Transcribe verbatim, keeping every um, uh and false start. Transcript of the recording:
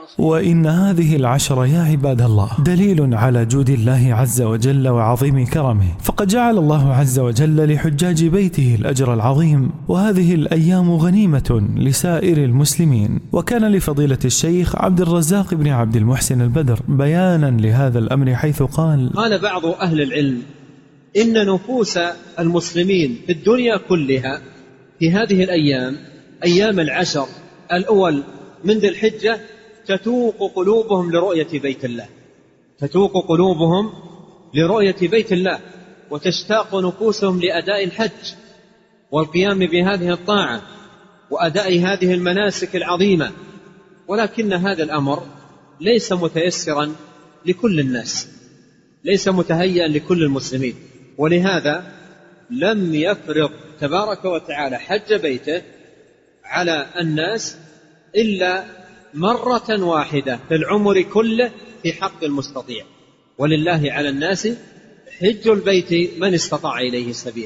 وإن هذه العشر يا عباد الله دليل على جود الله عز وجل وعظيم كرمه، فقد جعل الله عز وجل لحجاج بيته الأجر العظيم، وهذه الأيام غنيمة لسائر المسلمين. وكان لفضيلة الشيخ عبد الرزاق بن عبد المحسن البدر بيانا لهذا الأمر، حيث قال: قال بعض أهل العلم إن نفوس المسلمين في الدنيا كلها في هذه الأيام، أيام العشر الأول من ذي الحجة، تتوق قلوبهم لرؤية بيت الله، تتوق قلوبهم لرؤية بيت الله، وتشتاق نفوسهم لأداء الحج والقيام بهذه الطاعة وأداء هذه المناسك العظيمة. ولكن هذا الأمر ليس متيسرا لكل الناس، ليس متهيئا لكل المسلمين، ولهذا لم يفرض تبارك وتعالى حج بيته على الناس إلا مرة واحدة في العمر كله في حق المستطيع، ولله على الناس حج البيت من استطاع إليه سبيلا.